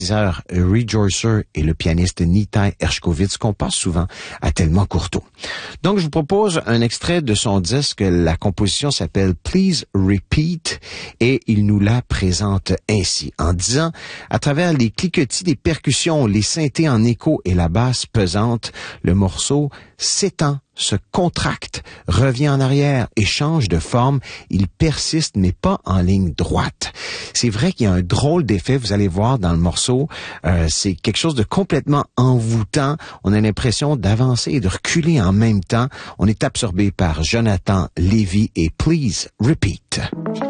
Rejoicer et le pianiste Nitai Hershkovitz qu'on passe souvent à Tellement Courteau. Donc, je vous propose un extrait de son disque. La composition s'appelle Please Repeat et il nous la présente ainsi en disant, à travers les cliquetis des percussions, les synthés en écho et la basse pesante, le morceau s'étend, se contracte, revient en arrière et change de forme. Il persiste, mais pas en ligne droite. C'est vrai qu'il y a un drôle d'effet, vous allez voir dans le morceau. C'est quelque chose de complètement envoûtant. On a l'impression d'avancer et de reculer en même temps. On est absorbé par Jonathan Lévy et Please Repeat.